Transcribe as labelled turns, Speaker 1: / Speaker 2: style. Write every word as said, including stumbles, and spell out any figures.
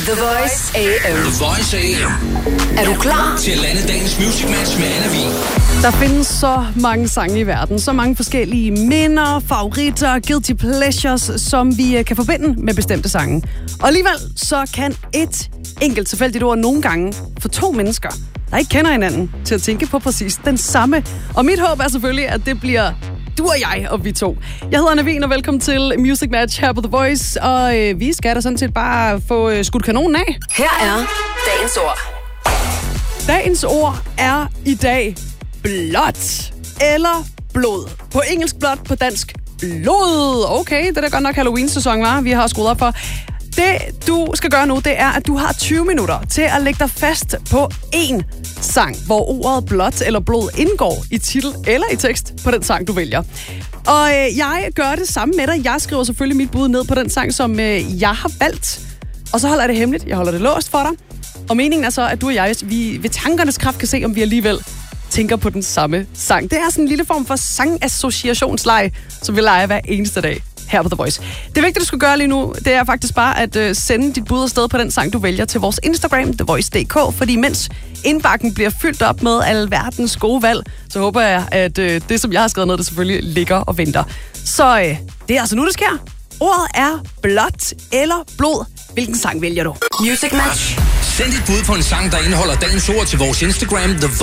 Speaker 1: The Voice A M.
Speaker 2: The Voice A M.
Speaker 1: Er du klar
Speaker 2: til at lande dagens Music Match med Anna Vig?
Speaker 3: Der findes så mange sange i verden, så mange forskellige minder, favoritter, guilty pleasures, som vi kan forbinde med bestemte sange. Og alligevel så kan et enkelt tilfældigt ord nogle gange få to mennesker, der ikke kender hinanden, til at tænke på præcis den samme. Og mit håb er selvfølgelig, at det bliver du og jeg og vi to. Jeg hedder Anna Vig, og velkommen til Music Match her på The Voice. Og øh, vi skal da sådan set bare få øh, skudt kanonen af.
Speaker 1: Her er dagens ord.
Speaker 3: Dagens ord er i dag blot eller blod. På engelsk blot, på dansk blod. Okay, det er da godt nok Halloween-sæson, var. Vi har skruet op for. Det, du skal gøre nu, det er, at du har tyve minutter til at lægge dig fast på én sang, hvor ordet blot eller blod indgår i titel eller i tekst på den sang, du vælger. Og øh, jeg gør det samme med dig. Jeg skriver selvfølgelig mit bud ned på den sang, som øh, jeg har valgt. Og så holder jeg det hemmeligt. Jeg holder det låst for dig. Og meningen er så, at du og jeg, vi ved tankernes kraft kan se, om vi alligevel tænker på den samme sang. Det er sådan en lille form for sangassociationsleg, som vi leger hver eneste dag her på The Voice. Det vigtige, du skal gøre lige nu, det er faktisk bare at uh, sende dit bud afsted på den sang, du vælger til vores Instagram, The Voice punktum d k, fordi mens indbakken bliver fyldt op med alverdens gode valg, så håber jeg, at uh, det, som jeg har skrevet ned, det selvfølgelig ligger og venter. Så uh, det er altså nu, det sker. Ordet er blot eller blod. Hvilken sang vælger du?
Speaker 1: Music Match.
Speaker 2: Send dit bud på en sang, der indeholder dagens ord til vores Instagram, The